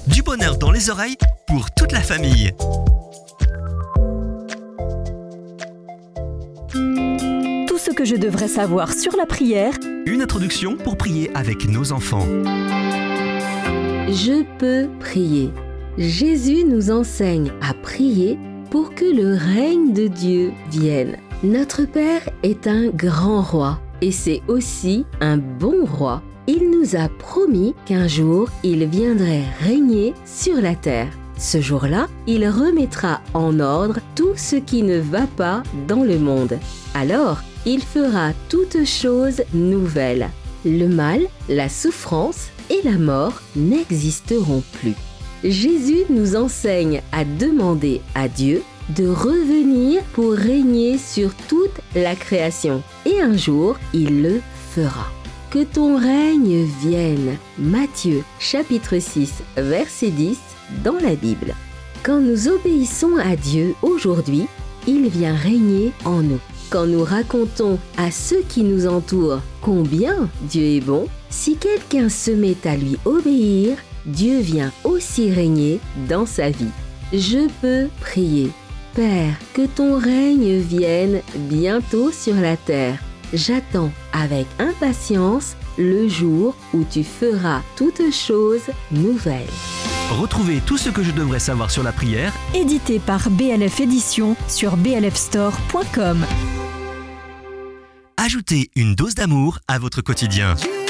Du bonheur dans les oreilles pour toute la famille. Tout ce que je devrais savoir sur la prière. Une introduction pour prier avec nos enfants. Je peux prier. Jésus nous enseigne à prier pour que le règne de Dieu vienne. Notre Père est un grand roi et c'est aussi un bon roi. Il nous a promis qu'un jour, il viendrait régner sur la terre. Ce jour-là, il remettra en ordre tout ce qui ne va pas dans le monde. Alors, il fera toutes choses nouvelles. Le mal, la souffrance et la mort n'existeront plus. Jésus nous enseigne à demander à Dieu de revenir pour régner sur toute la création. Et un jour, il le fera. Que ton règne vienne. Matthieu, chapitre 6, verset 10, dans la Bible. Quand nous obéissons à Dieu aujourd'hui, il vient régner en nous. Quand nous racontons à ceux qui nous entourent combien Dieu est bon, si quelqu'un se met à lui obéir, Dieu vient aussi régner dans sa vie. Je peux prier. Père, que ton règne vienne bientôt sur la terre. J'attends avec impatience le jour où tu feras toutes choses nouvelles. Retrouvez tout ce que je devrais savoir sur la prière, Édité par BLF Éditions sur blfstore.com. ajoutez une dose d'amour à votre quotidien.